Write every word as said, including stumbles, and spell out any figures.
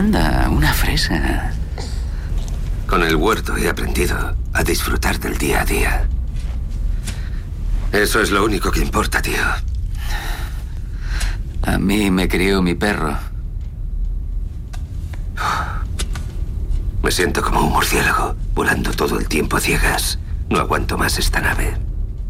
Anda, una fresa. Con el huerto he aprendido a disfrutar del día a día. Eso es lo único que importa, tío. A mí me crió mi perro. Me siento como un murciélago, volando todo el tiempo a ciegas. No aguanto más esta nave.